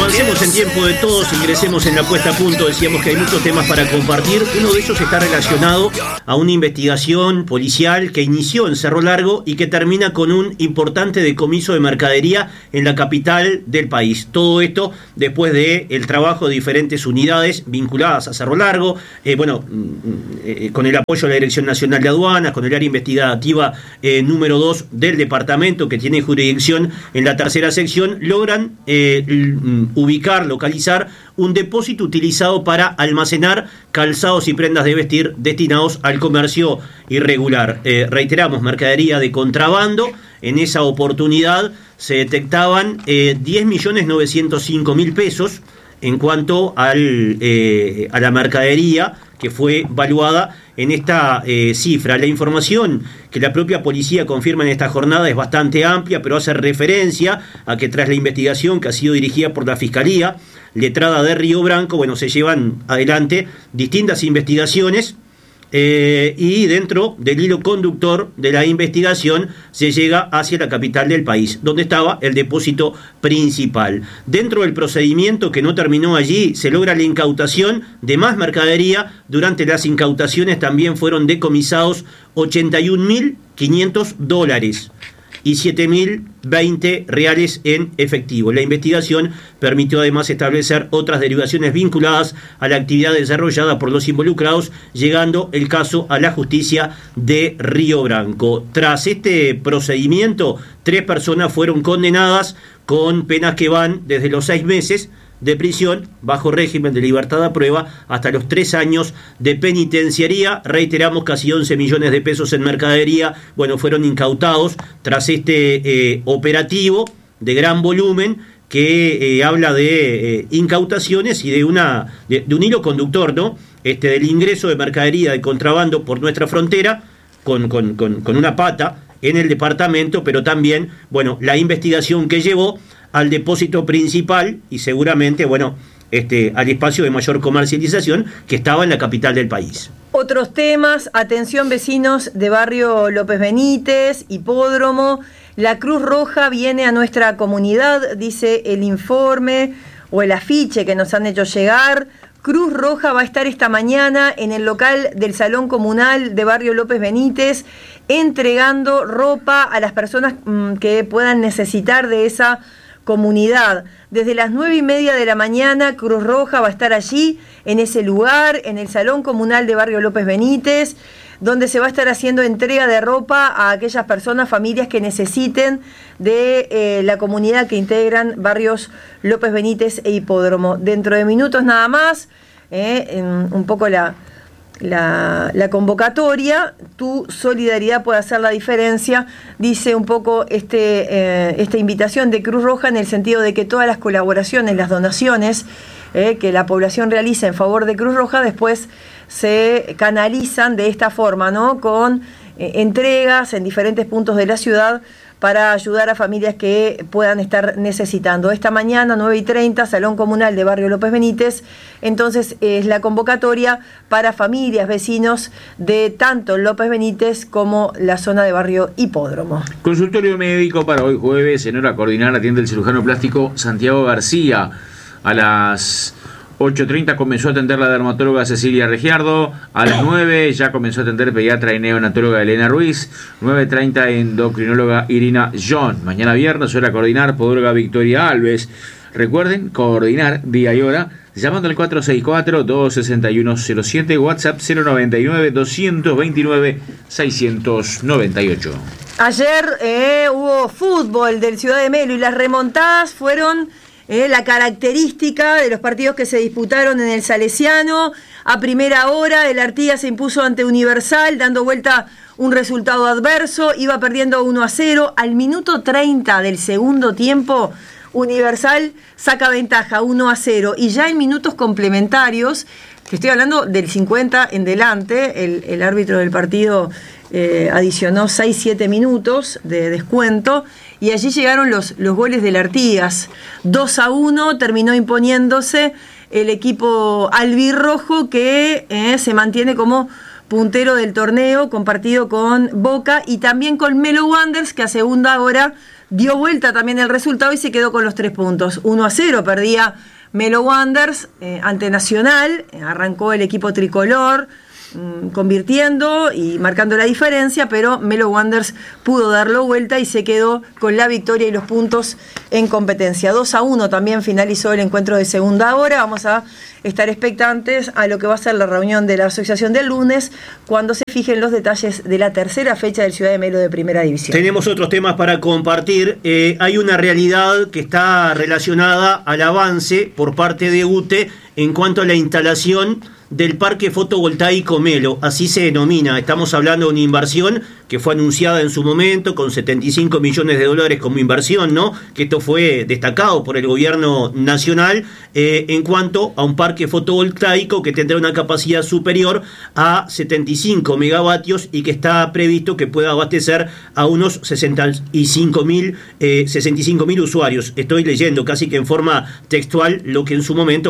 Avancemos en tiempo de todos, ingresemos en la puesta a punto. Decíamos que hay muchos temas para compartir. Uno de ellos está relacionado a una investigación policial que inició en Cerro Largo y que termina con un importante decomiso de mercadería en la capital del país. Todo esto después del trabajo de diferentes unidades vinculadas a Cerro Largo, con el apoyo de la Dirección Nacional de Aduanas, con el área investigativa número 2 del departamento, que tiene jurisdicción en la tercera sección, logran ubicar, localizar un depósito utilizado para almacenar calzados y prendas de vestir destinados al comercio irregular. Reiteramos, mercadería de contrabando. En esa oportunidad se detectaban 10.905.000 pesos en cuanto a la mercadería que fue valuada en esta cifra. La información que la propia policía confirma en esta jornada es bastante amplia, pero hace referencia a que tras la investigación que ha sido dirigida por la Fiscalía Letrada de Río Branco, se llevan adelante distintas investigaciones y dentro del hilo conductor de la investigación se llega hacia la capital del país, donde estaba el depósito principal. Dentro del procedimiento, que no terminó allí, se logra la incautación de más mercadería. Durante las incautaciones también fueron decomisados $81.500 y 7.020 reales en efectivo. La investigación permitió además establecer otras derivaciones vinculadas a la actividad desarrollada por los involucrados, llegando el caso a la justicia de Río Branco. Tras este procedimiento, 3 personas fueron condenadas con penas que van desde los 6 meses de prisión bajo régimen de libertad a prueba hasta los 3 años de penitenciaría. Reiteramos, casi 11 millones de pesos en mercadería fueron incautados tras este operativo de gran volumen que habla de incautaciones y de un hilo conductor, ¿no? Del ingreso de mercadería de contrabando por nuestra frontera con una pata en el departamento, pero también la investigación que llevó al depósito principal y seguramente, al espacio de mayor comercialización que estaba en la capital del país. Otros temas, atención vecinos de barrio López Benítez, Hipódromo, la Cruz Roja viene a nuestra comunidad, dice el informe o el afiche que nos han hecho llegar. Cruz Roja va a estar esta mañana en el local del Salón Comunal de barrio López Benítez entregando ropa a las personas que puedan necesitar de esa comunidad. Desde las 9:30 de la mañana, Cruz Roja va a estar allí, en ese lugar, en el Salón Comunal de barrio López Benítez, donde se va a estar haciendo entrega de ropa a aquellas personas, familias que necesiten de la comunidad que integran barrios López Benítez e Hipódromo. Dentro de minutos nada más, un poco la convocatoria, tu solidaridad puede hacer la diferencia, dice un poco esta invitación de Cruz Roja, en el sentido de que todas las colaboraciones, las donaciones que la población realiza en favor de Cruz Roja, después se canalizan de esta forma, ¿no? Con entregas en diferentes puntos de la ciudad para ayudar a familias que puedan estar necesitando. Esta mañana, 9:30, Salón Comunal de barrio López Benítez. Entonces es la convocatoria para familias, vecinos de tanto López Benítez como la zona de barrio Hipódromo. Consultorio médico para hoy jueves, en hora coordinar, atiende el cirujano plástico Santiago García. A las 8:30 comenzó a atender la dermatóloga Cecilia Regiardo. A las 9 ya comenzó a atender pediatra y neonatóloga Elena Ruiz. 9:30 endocrinóloga Irina John. Mañana viernes, hora coordinar, podóloga Victoria Alves. Recuerden, coordinar día y hora llamando al 464-26107, WhatsApp 099-229-698. Ayer hubo fútbol del Ciudad de Melo y las remontadas fueron la característica de los partidos que se disputaron en el Salesiano. A primera hora el Artigas se impuso ante Universal, dando vuelta un resultado adverso, iba perdiendo 1-0. Al minuto 30 del segundo tiempo, Universal saca ventaja 1-0, y ya en minutos complementarios, que estoy hablando del 50 en delante, el árbitro del partido adicionó 6-7 minutos de descuento, y allí llegaron los goles del Artigas. 2-1 terminó imponiéndose el equipo albirrojo, que se mantiene como puntero del torneo, compartido con Boca y también con Melo Wanderers, que a segunda hora dio vuelta también el resultado y se quedó con los 3 puntos. 1-0 perdía Melo Wanderers ante Nacional, arrancó el equipo tricolor convirtiendo y marcando la diferencia, pero Melo Wanderers pudo darlo vuelta y se quedó con la victoria y los puntos en competencia. 2-1 también finalizó el encuentro de segunda hora. Vamos a estar expectantes a lo que va a ser la reunión de la asociación del lunes, cuando se fijen los detalles de la tercera fecha del Ciudad de Melo de Primera División. Tenemos otros temas para compartir. Hay una realidad que está relacionada al avance por parte de UTE en cuanto a la instalación del parque fotovoltaico Melo, así se denomina. Estamos hablando de una inversión que fue anunciada en su momento con 75 millones de dólares como inversión, ¿no? Que esto fue destacado por el gobierno nacional en cuanto a un parque fotovoltaico que tendrá una capacidad superior a 75 megavatios y que está previsto que pueda abastecer a unos 65.000 usuarios. Estoy leyendo casi que en forma textual lo que en su momento,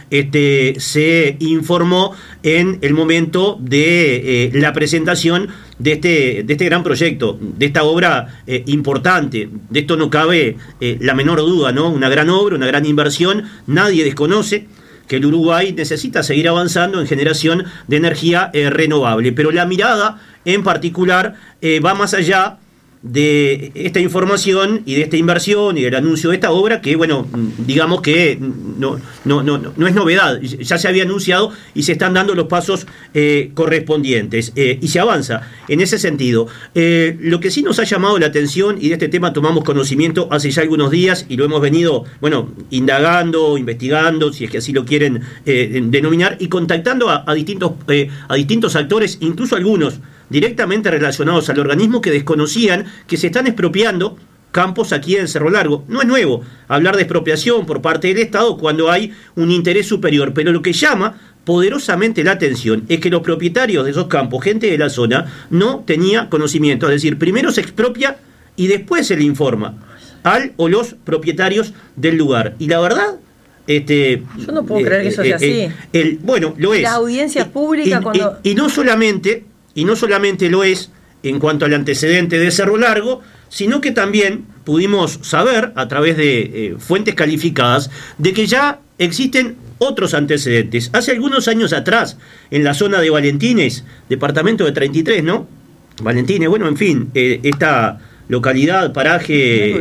se informó en el momento de la presentación de este gran proyecto, de esta obra importante. De esto no cabe la menor duda, ¿no? Una gran obra, una gran inversión. Nadie desconoce que el Uruguay necesita seguir avanzando en generación de energía renovable, pero la mirada en particular va más allá de esta información y de esta inversión y del anuncio de esta obra, que digamos que no es novedad, ya se había anunciado y se están dando los pasos correspondientes y se avanza en ese sentido. Lo que sí nos ha llamado la atención, y de este tema tomamos conocimiento hace ya algunos días y lo hemos venido indagando, investigando, si es que así lo quieren denominar, y contactando a distintos actores, incluso algunos directamente relacionados al organismo, que desconocían que se están expropiando campos aquí en Cerro Largo. No es nuevo hablar de expropiación por parte del Estado cuando hay un interés superior, pero lo que llama poderosamente la atención es que los propietarios de esos campos, gente de la zona, no tenía conocimiento. Es decir, primero se expropia y después se le informa al o los propietarios del lugar. Y la verdad, yo no puedo creer que eso sea así. Lo es. Las audiencias públicas cuando... Y no solamente lo es en cuanto al antecedente de Cerro Largo, sino que también pudimos saber a través de fuentes calificadas de que ya existen otros antecedentes. Hace algunos años atrás, en la zona de Valentines, departamento de 33, ¿no? Valentines, esta localidad, paraje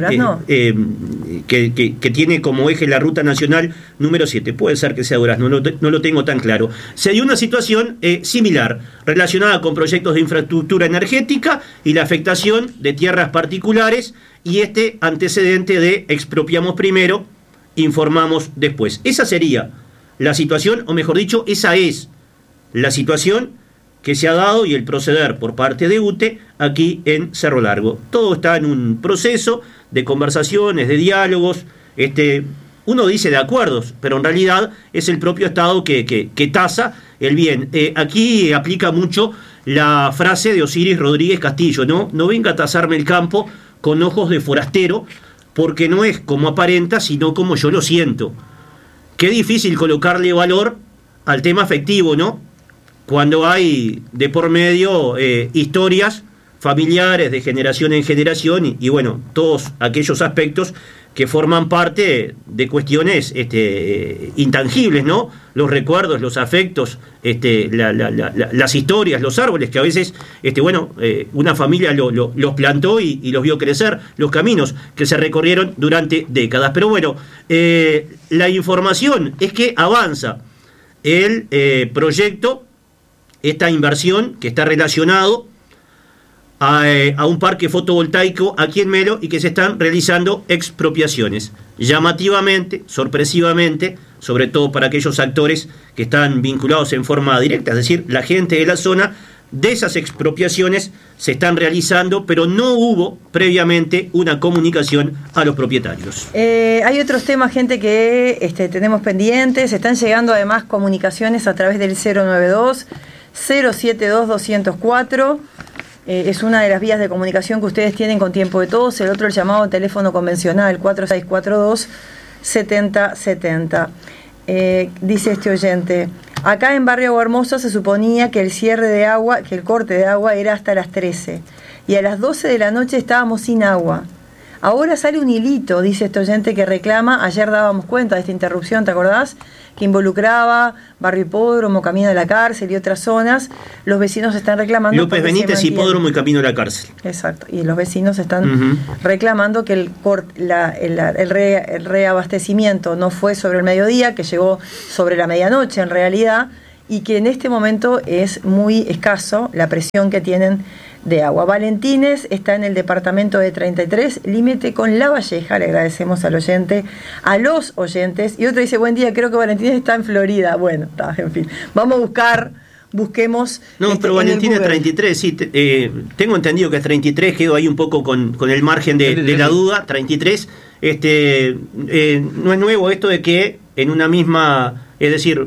que tiene como eje la ruta nacional número 7, puede ser que sea Durazno, no lo tengo tan claro. Se dio una situación similar relacionada con proyectos de infraestructura energética y la afectación de tierras particulares, y este antecedente de expropiamos primero, informamos después. Esa sería la situación, o mejor dicho, esa es la situación que se ha dado y el proceder por parte de UTE aquí en Cerro Largo. Todo está en un proceso de conversaciones, de diálogos, uno dice de acuerdos, pero en realidad es el propio Estado que tasa el bien. Aquí aplica mucho la frase de Osiris Rodríguez Castillo, ¿no? No venga a tasarme el campo con ojos de forastero, porque no es como aparenta, sino como yo lo siento. Qué difícil colocarle valor al tema afectivo, ¿no? Cuando hay de por medio historias familiares de generación en generación y todos aquellos aspectos que forman parte de cuestiones intangibles, ¿no? Los recuerdos, los afectos, las historias, los árboles que a veces una familia los plantó y los vio crecer, los caminos que se recorrieron durante décadas. Pero la información es que avanza el proyecto, esta inversión que está relacionado a un parque fotovoltaico aquí en Melo, y que se están realizando expropiaciones. Llamativamente, sorpresivamente, sobre todo para aquellos actores que están vinculados en forma directa, es decir, la gente de la zona, de esas expropiaciones se están realizando, pero no hubo previamente una comunicación a los propietarios. Hay otros temas, gente, que tenemos pendientes. Están llegando además comunicaciones a través del 092-072-204. Es una de las vías de comunicación que ustedes tienen con Tiempo de Todos. El otro, el llamado teléfono convencional 4642-7070. Dice este oyente: acá en Barrio Hermoso se suponía que el corte de agua era hasta las 13, y a las 12 de la noche estábamos sin agua. Ahora sale un hilito, dice este oyente que reclama, ayer dábamos cuenta de esta interrupción, ¿te acordás? Que involucraba Barrio Hipódromo, Camino de la Cárcel y otras zonas. Los vecinos están reclamando... López Benítez, Hipódromo y Camino de la Cárcel. Exacto, y los vecinos están reclamando que el reabastecimiento no fue sobre el mediodía, que llegó sobre la medianoche en realidad, y que en este momento es muy escaso la presión que tienen de agua. Valentines está en el departamento de 33, límite con La Valleja. Le agradecemos al oyente, a los oyentes. Y otro dice, buen día, creo que Valentines está en Florida. Bueno, está, en fin. Vamos a busquemos. No, pero Valentines es 33, sí. Tengo entendido que es 33, quedo ahí un poco con el margen de la duda. 33. No es nuevo esto de que en una misma, es decir,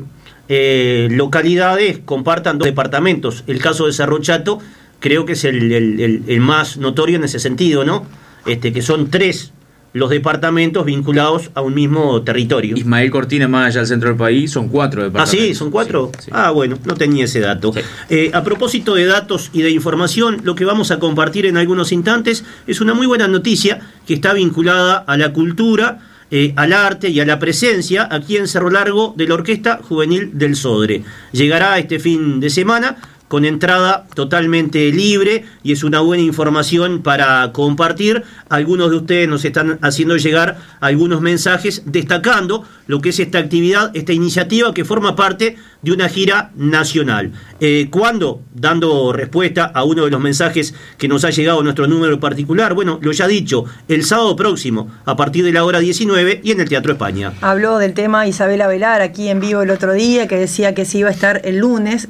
localidades compartan dos departamentos. El caso de Cerro Chato creo que es el más notorio en ese sentido, ¿no? Que son 3 los departamentos vinculados a un mismo territorio. Ismael Cortina, más allá del centro del país, son 4 departamentos. ¿Ah, sí? ¿Son 4? Sí. Ah, bueno, no tenía ese dato. Sí. A propósito de datos y de información, lo que vamos a compartir en algunos instantes es una muy buena noticia que está vinculada a la cultura, al arte y a la presencia aquí en Cerro Largo de la Orquesta Juvenil del Sodre. Llegará este fin de semana con entrada totalmente libre y es una buena información para compartir. Algunos de ustedes nos están haciendo llegar algunos mensajes destacando lo que es esta actividad, esta iniciativa que forma parte de una gira nacional. ¿Cuándo? Dando respuesta a uno de los mensajes que nos ha llegado a nuestro número particular. Bueno, lo ya dicho, el sábado próximo, a partir de la hora 19 y en el Teatro España. Habló del tema Isabela Velar aquí en vivo el otro día, que decía que se iba a estar el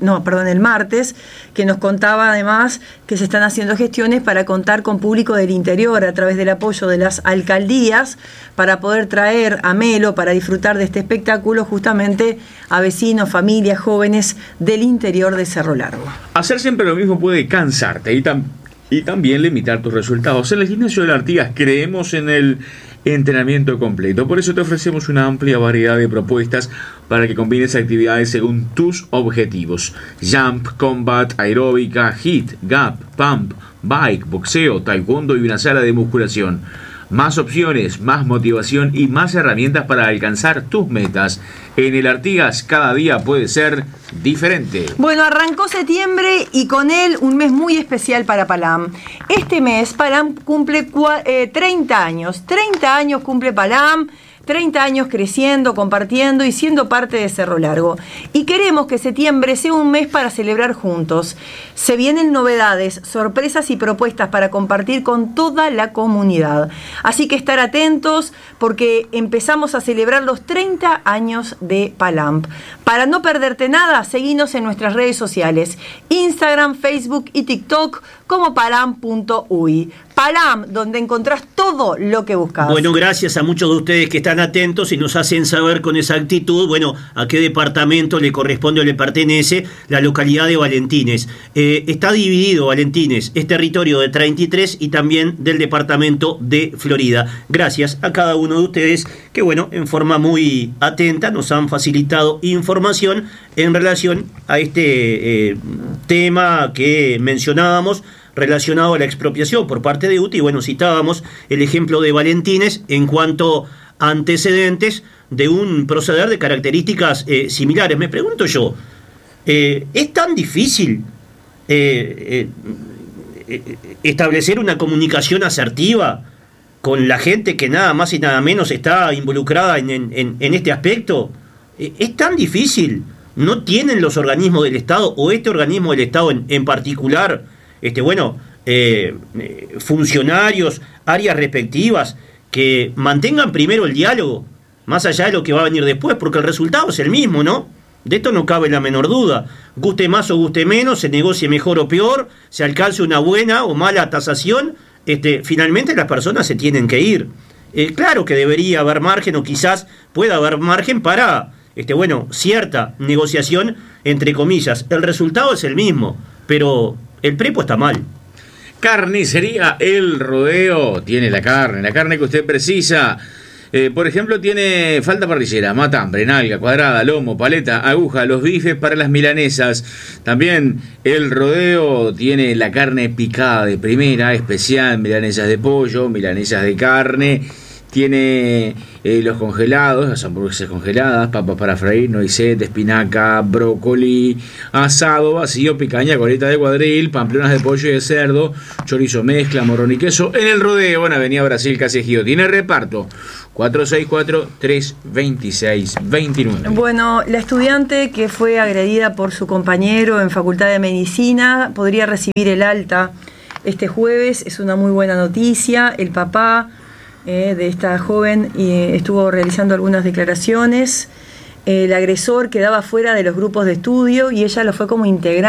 martes, que nos contaba además que se están haciendo gestiones para contar con público del interior a través del apoyo de las alcaldías para poder traer a Melo para disfrutar de este espectáculo justamente a vecinos, familias, jóvenes del interior de Cerro Largo. Hacer siempre lo mismo puede cansarte y también limitar tus resultados. En el Gimnasio de la Artigas creemos en el entrenamiento completo. Por eso te ofrecemos una amplia variedad de propuestas para que combines actividades según tus objetivos. Jump, combat, aeróbica, hit, gap, pump, bike, boxeo, taekwondo y una sala de musculación. Más opciones, más motivación y más herramientas para alcanzar tus metas. En el Artigas cada día puede ser diferente. Bueno, arrancó septiembre y con él un mes muy especial para Palam. Este mes Palam cumple 30 años. 30 años cumple Palam. 30 años creciendo, compartiendo y siendo parte de Cerro Largo. Y queremos que septiembre sea un mes para celebrar juntos. Se vienen novedades, sorpresas y propuestas para compartir con toda la comunidad. Así que estar atentos porque empezamos a celebrar los 30 años de Palamp. Para no perderte nada, seguinos en nuestras redes sociales, Instagram, Facebook y TikTok como palam.uy. Palam, donde encontrás todo lo que buscas. Bueno, gracias a muchos de ustedes que están atentos y nos hacen saber con exactitud, bueno, a qué departamento le corresponde o le pertenece la localidad de Valentines. Está dividido, Valentines, es territorio de 33 y también del departamento de Florida. Gracias a cada uno de ustedes que, bueno, en forma muy atenta nos han facilitado información en relación a este tema que mencionábamos, relacionado a la expropiación por parte de UTI. Bueno, citábamos el ejemplo de Valentines en cuanto a antecedentes de un proceder de características similares. Me pregunto yo, ¿es tan difícil establecer una comunicación asertiva con la gente que nada más y nada menos está involucrada en este aspecto? ¿Es tan difícil? ¿No tienen los organismos del Estado o este organismo del Estado en particular funcionarios, áreas respectivas que mantengan primero el diálogo, más allá de lo que va a venir después, porque el resultado es el mismo, ¿no? De esto no cabe la menor duda. Guste más o guste menos, se negocie mejor o peor, se alcance una buena o mala tasación, finalmente las personas se tienen que ir. Claro que debería haber margen, o quizás pueda haber margen para cierta negociación, entre comillas. El resultado es el mismo, pero el prepo está mal. Carnicería El Rodeo tiene la carne que usted precisa. Por ejemplo, tiene falta parrillera, matambre, nalga, cuadrada, lomo, paleta, aguja, los bifes para las milanesas. También el rodeo tiene la carne picada de primera, especial, milanesas de pollo, milanesas de carne. Tiene los congelados, las hamburguesas congeladas, papas para freír, noisette, espinaca, brócoli, asado, vacío, picaña, coleta de cuadril, pamplonas de pollo y de cerdo, chorizo mezcla, morrón y queso. En el rodeo, en Avenida Brasil, casi Ejido. Tiene reparto 464-326-29. Bueno, la estudiante que fue agredida por su compañero en Facultad de Medicina podría recibir el alta este jueves. Es una muy buena noticia. El papá de esta joven estuvo realizando algunas declaraciones. El agresor quedaba fuera de los grupos de estudio y ella lo fue como integrante